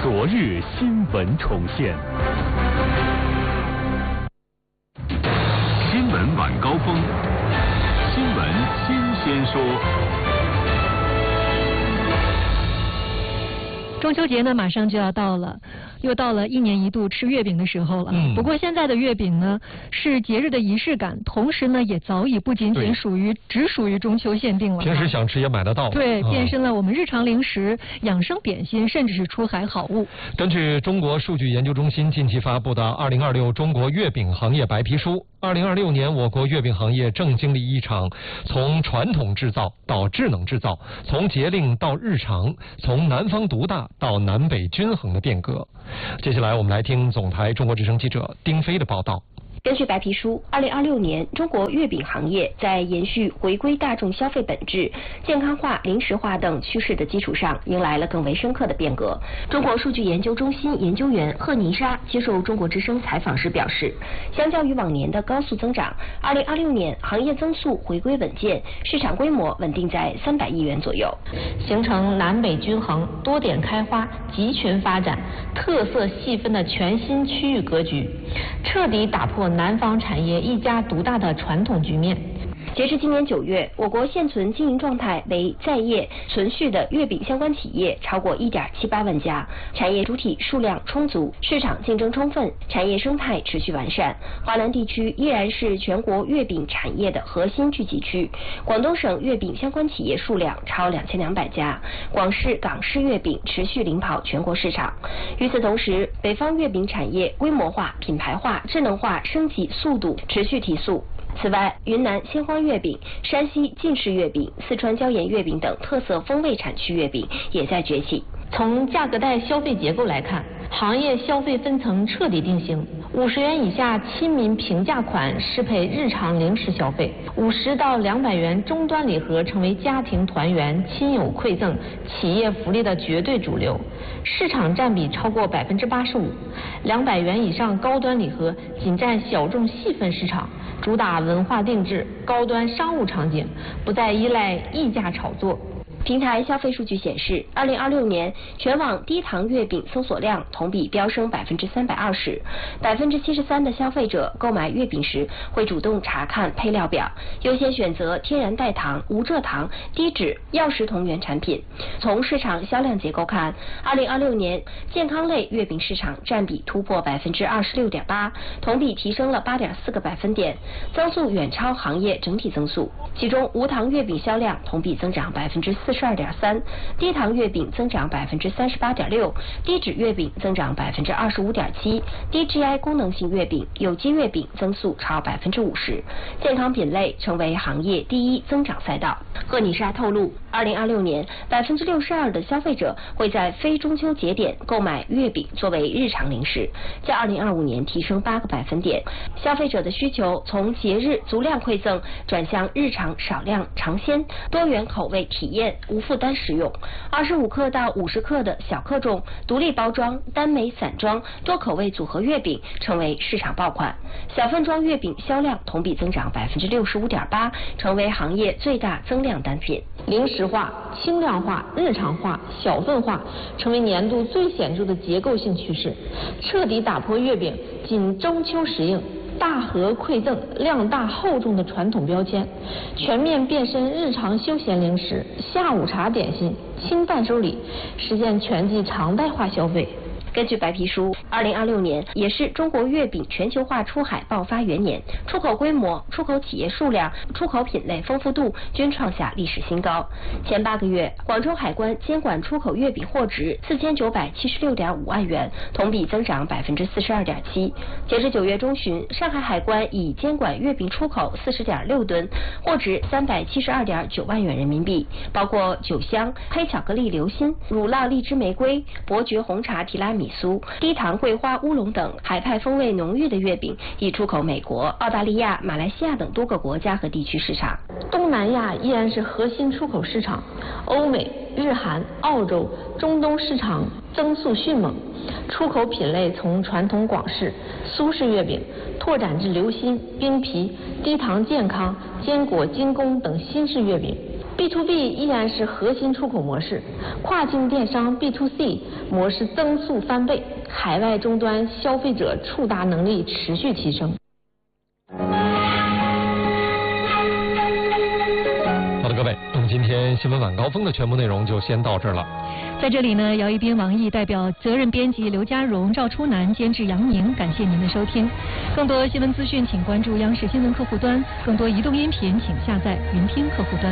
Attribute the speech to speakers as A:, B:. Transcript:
A: 昨日新闻重现。新闻晚高峰，新闻新鲜说。
B: 中秋节呢，马上就要到了，又到了一年一度吃月饼的时候了。不过现在的月饼呢，是节日的仪式感，同时呢，也早已不仅仅只属于中秋限定了。
C: 平时想吃也买得到。
B: 对，变身了我们日常零食、养生点心，甚至是出海好物。
C: 根据中国数据研究中心近期发布的《2026中国月饼行业白皮书》，2026年我国月饼行业正经历一场从传统制造到智能制造，从节令到日常，从南方独大到南北均衡的变革。接下来我们来听总台中国之声记者丁飞的报道。
D: 根据白皮书，2026年中国月饼行业在延续回归大众消费本质、健康化、零食化等趋势的基础上，迎来了更为深刻的变革。中国数据研究中心研究员贺妮莎接受中国之声采访时表示，相较于往年的高速增长，2026年行业增速回归稳健，市场规模稳定在300亿元左右，
E: 形成南北均衡、多点开花、集群发展、特色细分的全新区域格局，彻底打破南方产业一家独大的传统局面。
D: 截至今年9月，我国现存经营状态为在业存续的月饼相关企业超过1.78万家，产业主体数量充足，市场竞争充分，产业生态持续完善。华南地区依然是全国月饼产业的核心聚集区，广东省月饼相关企业数量超2200家，广市、港市月饼持续领跑全国市场。与此同时，北方月饼产业规模化、品牌化、智能化升级速度持续提速。此外，云南鲜花月饼、山西晋氏月饼、四川椒盐月饼等特色风味产区月饼也在崛起。
E: 从价格带消费结构来看，行业消费分层彻底定型，50元以下亲民平价款适配日常零食消费，50到200元中端礼盒成为家庭团圆、亲友馈赠、企业福利的绝对主流，市场占比超过85%，200元以上高端礼盒仅占小众细分市场，主打文化定制、高端商务场景，不再依赖溢价炒作。
D: 平台消费数据显示，2026年全网低糖月饼搜索量同比飙升320%，73%的消费者购买月饼时会主动查看配料表，优先选择天然代糖、无蔗糖、低脂、药食同源产品。从市场销量结构看，2026年健康类月饼市场占比突破26.8%，同比提升了8.4个百分点，增速远超行业整体增速。其中无糖月饼销量同比增长42.3%，低糖月饼增长38.6%，低脂月饼增长25.7%，低 GI 功能性月饼、有机月饼增速超50%，健康品类成为行业第一增长赛道。贺妮莎透露，2026年62%的消费者会在非中秋节点购买月饼作为日常零食，较2025年提升8个百分点。消费者的需求从节日足量馈赠转向日常少量尝鲜、多元口味体验、无负担食用。25克到50克的小克重、独立包装、单枚散装、多口味组合月饼成为市场爆款。小份装月饼销量同比增长65.8%，成为行业最大增量单品。
E: 零食化、轻量化、日常化、小份化成为年度最显著的结构性趋势，彻底打破月饼仅中秋时令、大盒馈赠、量大厚重的传统标签，全面变身日常休闲零食、下午茶点心、轻伴手礼，实现全季常态化消费。
D: 根据白皮书，2026年也是中国月饼全球化出海爆发元年，出口规模、出口企业数量、出口品类丰富度均创下历史新高。前8个月，广州海关监管出口月饼货值4976.5万元，同比增长42.7%。截至9月中旬，上海海关已监管月饼出口40.6吨，货值372.9万元人民币，包括酒香、黑巧克力流心、乳酪荔枝玫瑰、伯爵红茶提拉米苏、低糖桂花乌龙等海派风味浓郁的月饼已出口美国、澳大利亚、马来西亚等多个国家和地区市场。
E: 东南亚依然是核心出口市场，欧美、日韩、澳洲、中东市场增速迅猛，出口品类从传统广式、苏式月饼拓展至流心、冰皮、低糖健康、坚果精工等新式月饼。 B2B 依然是核心出口模式，跨境电商 B2C 模式增速翻倍，海外终端消费者触达能力持续提升。
C: 好的，各位，那么今天新闻晚高峰的全部内容就先到这儿了。
B: 在这里呢，姚一斌、王毅代表责任编辑刘家荣、赵初南，监制杨宁，感谢您的收听。更多新闻资讯，请关注央视新闻客户端；更多移动音频，请下载云听客户端。